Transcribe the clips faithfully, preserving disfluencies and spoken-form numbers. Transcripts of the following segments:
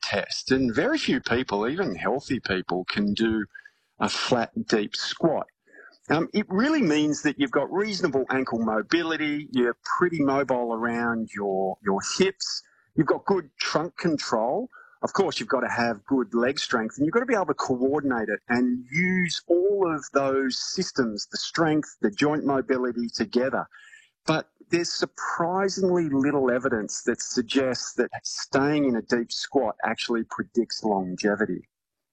test, and very few people, even healthy people, can do a flat, deep squat. Um, it really means that you've got reasonable ankle mobility, you're pretty mobile around your, your hips, you've got good trunk control. Of course, you've got to have good leg strength, and you've got to be able to coordinate it and use all of those systems, the strength, the joint mobility together. But there's surprisingly little evidence that suggests that staying in a deep squat actually predicts longevity.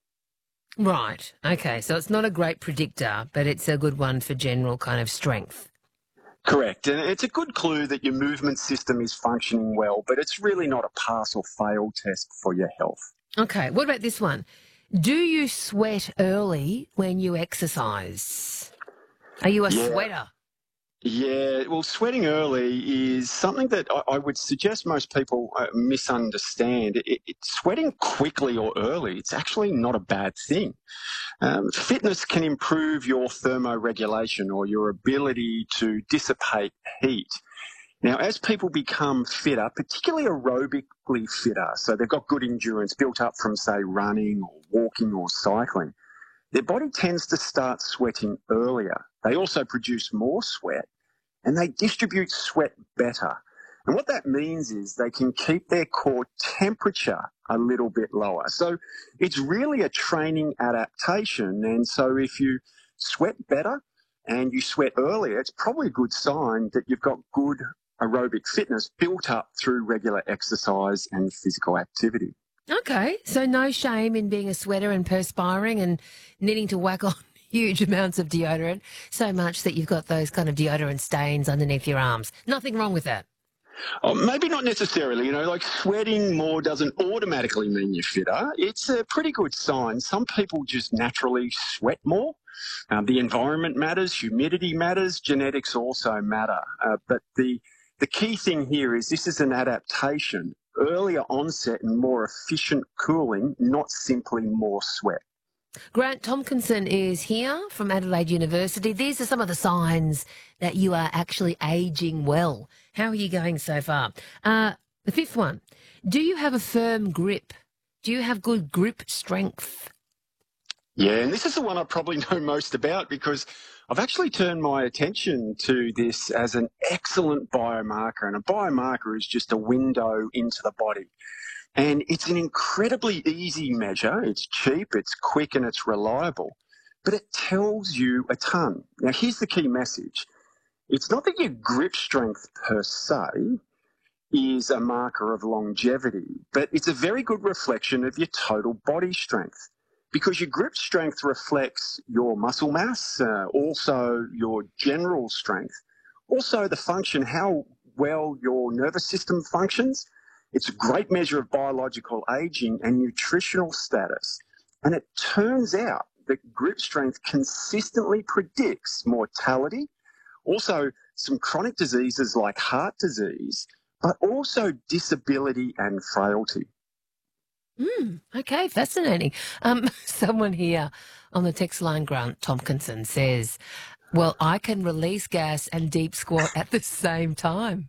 Right. Okay. So it's not a great predictor, but it's a good one for general kind of strength. Correct. And it's a good clue that your movement system is functioning well, but it's really not a pass or fail test for your health. Okay. What about this one? Do you sweat early when you exercise? Are you a Yeah. sweater? Yeah, well, sweating early is something that I, I would suggest most people uh, misunderstand. It, it, sweating quickly or early, it's actually not a bad thing. Um, fitness can improve your thermoregulation or your ability to dissipate heat. Now, as people become fitter, particularly aerobically fitter, so they've got good endurance built up from, say, running or walking or cycling, their body tends to start sweating earlier. They also produce more sweat, and they distribute sweat better. And what that means is they can keep their core temperature a little bit lower. So it's really a training adaptation. And so if you sweat better and you sweat earlier, it's probably a good sign that you've got good aerobic fitness built up through regular exercise and physical activity. Okay. So no shame in being a sweater and perspiring and needing to whack on huge amounts of deodorant, so much that you've got those kind of deodorant stains underneath your arms. Nothing wrong with that. Oh, maybe not necessarily. You know, like sweating more doesn't automatically mean you're fitter. It's a pretty good sign. Some people just naturally sweat more. Um, the environment matters, humidity matters, genetics also matter. Uh, but the the key thing here is this is an adaptation, earlier onset and more efficient cooling, not simply more sweat. Grant Tompkinson is here from Adelaide University. These are some of the signs that you are actually aging well. How are you going so far? Uh, the fifth one, do you have a firm grip? Do you have good grip strength? Yeah, and this is the one I probably know most about because I've actually turned my attention to this as an excellent biomarker. And a biomarker is just a window into the body. And it's an incredibly easy measure. It's cheap, it's quick, and it's reliable. But it tells you a ton. Now, here's the key message. It's not that your grip strength per se is a marker of longevity, but it's a very good reflection of your total body strength because your grip strength reflects your muscle mass, uh, also your general strength, also the function, how well your nervous system functions. It's a great measure of biological aging and nutritional status. And it turns out that grip strength consistently predicts mortality, also some chronic diseases like heart disease, but also disability and frailty. Mm, okay, fascinating. Um, someone here on the text line, Grant Tompkinson, says, well, I can release gas and deep squat at the same time.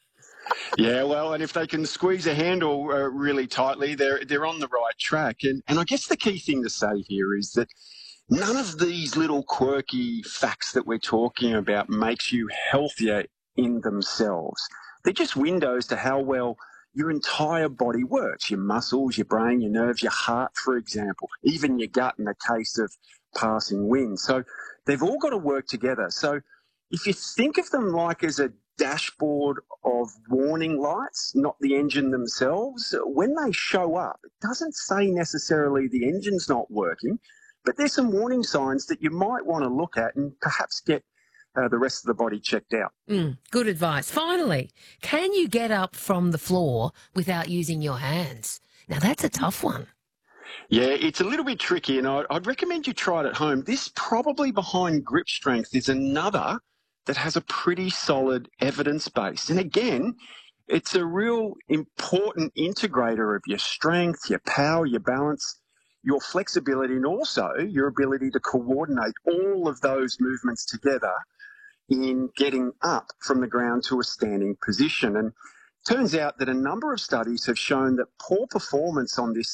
Yeah, well, and if they can squeeze a handle uh, really tightly, they're they're on the right track. And and I guess the key thing to say here is that none of these little quirky facts that we're talking about makes you healthier in themselves. They're just windows to how well your entire body works, your muscles, your brain, your nerves, your heart, for example, even your gut in the case of passing wind. So they've all got to work together. So if you think of them like as a dashboard of warning lights, not the engine themselves, when they show up, it doesn't say necessarily the engine's not working, but there's some warning signs that you might want to look at and perhaps get uh, the rest of the body checked out. Mm, good advice. Finally, can you get up from the floor without using your hands? Now, that's a tough one. Yeah, it's a little bit tricky, and I'd, I'd recommend you try it at home. This probably behind grip strength is another that has a pretty solid evidence base. And again, it's a real important integrator of your strength, your power, your balance, your flexibility, and also your ability to coordinate all of those movements together in getting up from the ground to a standing position. And it turns out that a number of studies have shown that poor performance on this